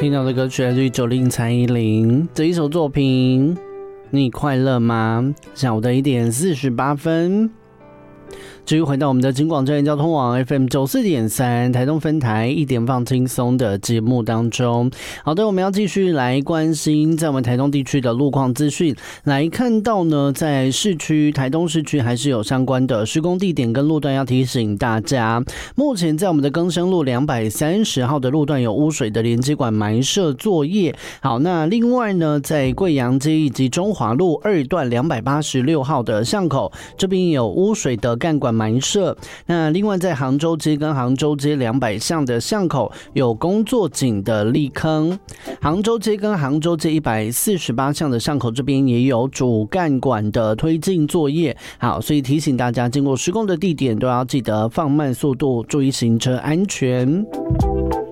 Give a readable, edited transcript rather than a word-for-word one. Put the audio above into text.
听到的歌曲来自于90蔡依林这一首作品，你快乐吗？下午的1点48分。至于回到我们的警广专业交通网 FM 94.3台东分台1点放轻松的节目当中，好的，我们要继续来关心在我们台东地区的路况资讯。来看到呢，在市区台东市区还是有相关的施工地点跟路段要提醒大家。目前在我们的更生路230号的路段有污水的连接管埋设作业。好，那另外呢，在贵阳街以及中华路2段286号的巷口这边有污水的干管埋设。那另外在杭州街跟杭州街200巷的巷口有工作井的砾坑，杭州街跟杭州街148巷的巷口这边也有主干管的推进作业。好，所以提醒大家经过施工的地点都要记得放慢速度，注意行车安全。